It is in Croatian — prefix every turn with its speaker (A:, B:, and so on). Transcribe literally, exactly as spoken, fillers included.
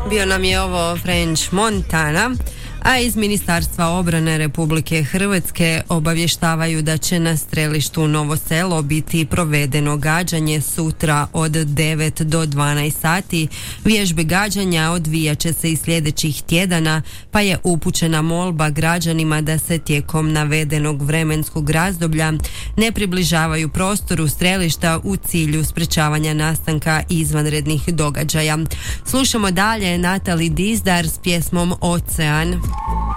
A: Bio nam je ovo French Montana, a iz Ministarstva obrane Republike Hrvatske obavještavaju da će na strelištu Novo Selo biti provedeno gađanje sutra od devet do dvanaest sati. Vježbe gađanja odvijat će se i sljedećih tjedana, pa je upućena molba građanima da se tijekom navedenog vremenskog razdoblja ne približavaju prostoru strelišta u cilju sprečavanja nastanka izvanrednih događaja. Slušamo dalje Natali Dizdar s pjesmom Ocean.